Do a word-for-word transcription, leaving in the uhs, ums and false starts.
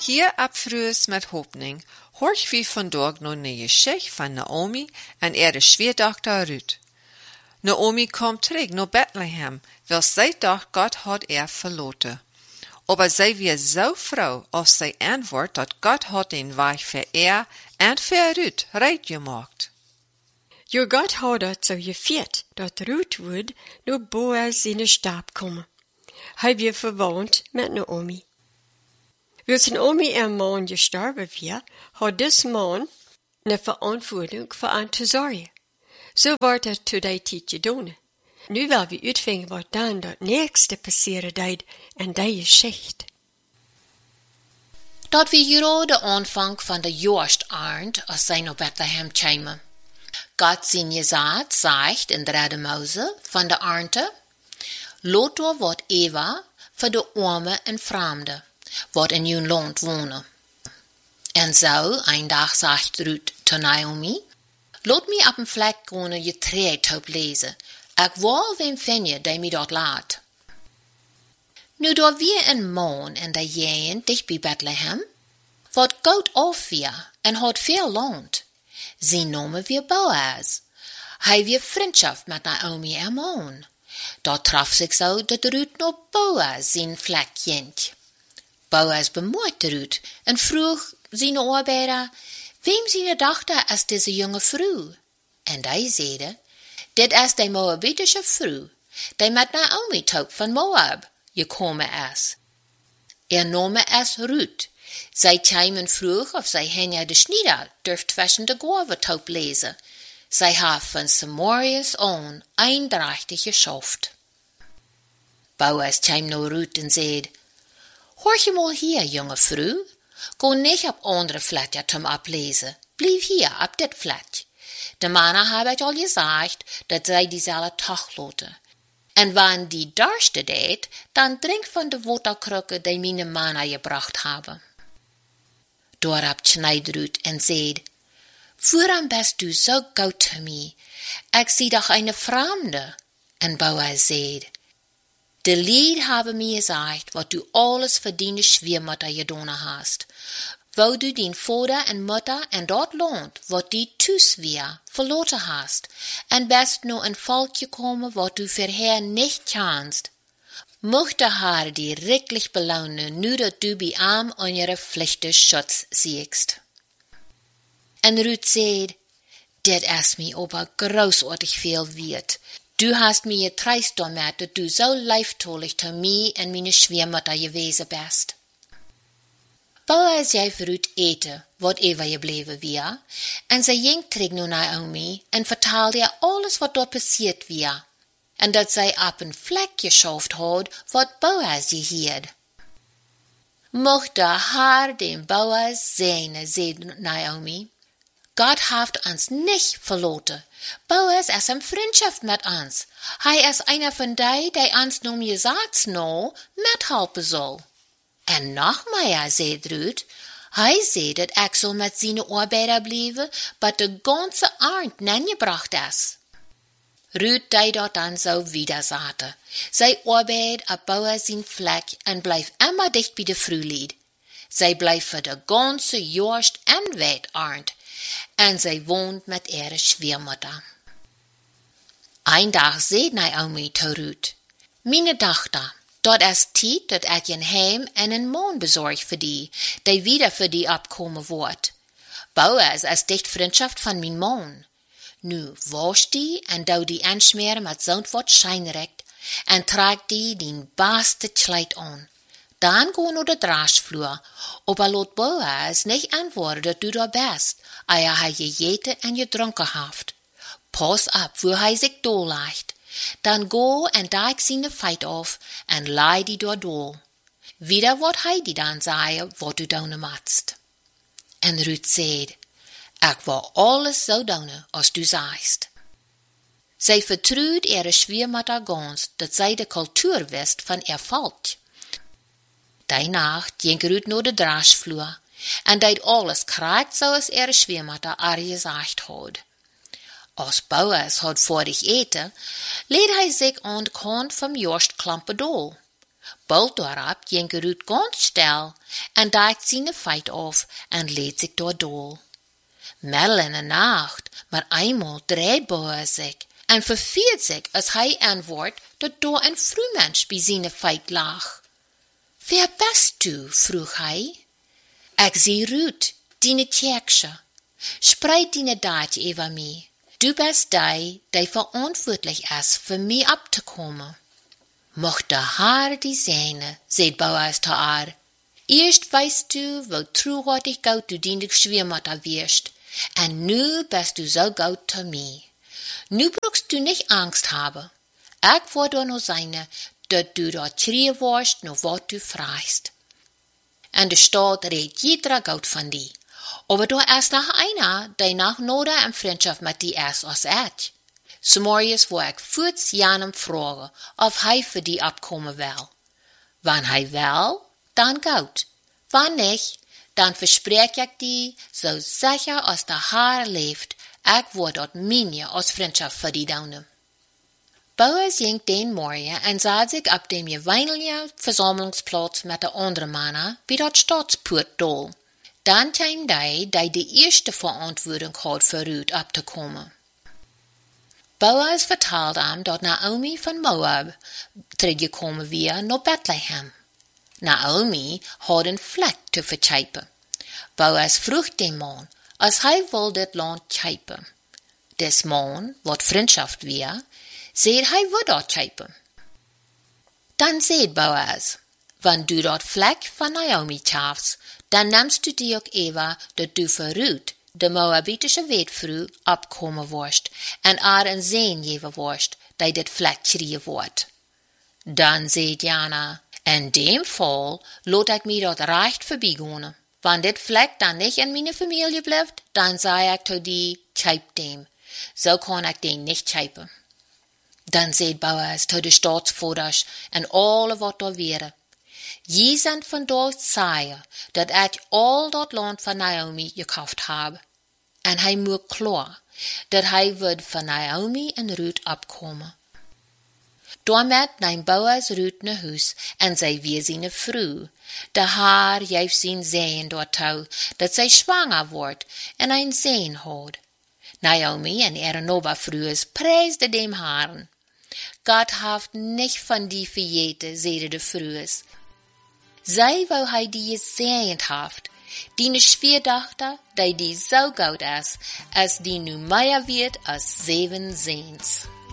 Hier abfrühes met Hopning, horch wie vandaag nog een geschicht van Naomi en ihre Schwiegertochter Ruth. Naomi kommt terug naar Bethlehem, weil zij dacht Gott hat er verloren. Aber zij wie so froh, als zij antwoord dat Gott hat den Weg für er en für Ruth reit gemacht. Jo Gott had dat zo gevierd, dat Ruth would naar Boaz in de stab komen. Hij weer verwoond met Naomi. Als Naomi en man gestorben weer, had dis man een verantwoording voor aan te zorgen. Zo wordt het to die tijd gedaan. Nu wil we uitvinden wat dan dat nächste passeren deed en die geschicht. Dat we hier de aanvang van de Joost-arend als zij naar Bethlehem kwamen. God zijn gezaad zegt in derde Mose van de arnte, lot door wat Eva voor de arme en vreemde, wat in hun land wonen. En zo, een dag zegt Ruth te Naomi, laat mij op een vlek gaan je treedhoop lezen. Ik wil wem vinden die mij dat laat. Nu door weer een man in de jaren dicht bij Bethlehem, wat goed af weer en had veel land. Zijn naam weer Boaz. Hij weer vriendschap met Naomi en man. Dat traf zich zo dat Ruth naar Boaz zijn vlek ging. Boaz bemoeite Ruth en vroeg zijn arbeider, wem zijn dochter is deze jonge vrouw? En die zeide, dit is de Moabitische vrouw, die met Naomi toop van Moab gekomen is. Er naam is Ruth. Zij kwamen vroeg of zij hen de schnieder durft tussen de gorven toop lezen. Zij heeft van Samarias aan eindrechtig geschaft. Boaz kwam naar Ruth en zei, hoor je mal hier, jonge vrouw. Go niet op andere flatje te oplezen. Blijf hier op dit flatje. De mannen hebben het al gezegd dat zij diezelfde dag loten. En wanneer die dorsten deed, dan drink van de waterkrukken die mijn mannen gebracht hebben. Daarop schneid Ruth en zei, waarom bist du zo goed te mij? Ik zie doch een vreemde. En Boaz zei, de lied hebben mij gezegd, wat du alles voor die schwiegermutter gedaan hast. Wo du den vader en moeder en dat land, wat die thuis weer, verloren hast, en best nu een volk gekomen, wat du vorher nicht kannst. Mochte haar die riklich belohnen, nu dat du bij am an ihre Pflichten Schutz siehst. En Ruth zei, dit is mij aber großartig veel wert. Du hast mir getreist damit, dat du so lieftallig zu mir en meine Schwiegermutter gewesen bist. Boaz jij voor Ruth eten, wat Eva gebleven weer, en zij ging terug naar Naomi en vertelde ihr alles wat dort passiert weer, en dat zij op een vlek geschaft had, wat Boaz gehierd. Mochte haar den Boaz zijn, zei Naomi, Gott heeft ons nicht verloren. Boaz is een vriendschap met ons. Hij is einer van die, die ons nom je zaad nou met helpen zal. En nog meer, zei Ruth, hij zei dat ik zal met zijn arbeider blijven, wat de ganze arend nangebracht is. Ruth deed dat dan zo wieder zaten. Zij arbeid op Boaz zijn vlek en blijf immer dicht bij de vrouwlied. Zij blijft voor de ganze Joost en wijd arend, en zij woont met ihre schwiegermutter. Een dag zei Naomi te Ruth, meine dochter, dat is tijd dat ik een heim en een man bezorg voor die, die wieder voor die opkomen wordt. Boaz is dicht vriendschap van mijn man. Nu wasch die en doe die aansmeren met zo'n wat schijnrecht en trag die die beste kleid aan. Dan go naar de draasvloer, aber laat Boaz niet antwoorden dat du daar bist, eer hij gegeten en gedronken heeft. Pas op, wo hij zich doorlegt. Dan go en daag zijn feit af en laai die door dool. Wieder wat hij die dan zei, wat du doen matst. En Ruth zei, ik wil alles zo doen als du zegt. Zij vertrouwt ihre schwiegermutter gans, dat zij de cultuur wist van ihr volk. Die nacht ging Ruth naar de draasvloer en deed alles krijgt zoals ihre schwiegermutter haar gezegd had. Als Boaz had voor dich eten, leed hij zich aan de kant van Joost klampen dol. Bald daarop ging Ruth ganz stil en daagt zijn feit af en leed zich door dool. Middel in de nacht, maar eenmaal dreht Boas zich en verveert zich als hij antwoordt dat door een vrouwmens bij zijn feit lag. Wer bist du? vroeg hij. Ik zie Ruth, die kerkje. Spreid die daad over mij. Du bist die, die verantwoordelijk is voor mij op te komen. Mocht de haar die zijne, zei Boas te haar. Eerst weißt du, wo truhartig goud du die Schwiermutter wirst, en nu bist du so goud zu mir. Nu brauchst du nicht Angst haben. Ich word da no seine, dat du dort schrie warst, no wat du fragst. En de Staat redt jeder goud van die. Aber da ist noch einer, der nach Noda en Freundschaft mit die ist als ich. Somorgens wo ich voorts Janem fragen, of hij für die abkommen will. Wann hij will, dann gut. Wann nicht, dann verspreche ich die, so sicher als der Haar leeft, ich word dort minje als Freundschaft für die daunen. Boas ging den Morgen en sah sich ab dem gewöhnlichen Versammlungsplatz mit der anderen Männer bei dort Staatspoort dol. Dann kam die, die die erste Verantwortung hat für Ruth abzukommen. Boas vertelde ihm, dat Naomi van Moab teruggekomen weer naar Bethlehem. Naomi had een vlek te vertjijpen. Boas vroeg den man, als hij wil dit land tjijpen. Des man, wat vriendschaft weer, zei hij wil dat tjijpen. Dan zei Boas, wanneer du dat vlek van Naomi tjafst, dan nemst du die ook even dat du voor Ruth, de Moabitische weetvrouw, opkomen worst, en haar een zeen geven worst, die dit vlek schreeuwen wordt. Dan zei Jana, in dem Fall laat ik mij dat recht voorbijgaan. Wanneer dit vlek dan niet in mijn familie blijft, dan zei ik tot die, tjijp dem. Zo kan ik den niet tjijpen. Dan zei Boas tot de staatsvoerders en alle wat er waren. Je zijn vandaag zeker dat ik al dat land van Naomi gekauft heb. En hij moet klaar dat hij wordt van Naomi en Ruth opkomen. Daarmee neemt Boas Ruth naar huis en zij weer zijn vrouw. De haar geeft zijn zeen daartoe dat zij zwanger wordt en een zeen houdt. Naomi en ihre Nova-vrouwen prijsden dem Haaren. God heeft niet van die vergeten, zeiden de vrouwen. Zij wou hij die gezegend heeft, die ne Schwierdochter, die die so gut is, als die nu meer wird als zeven zeens.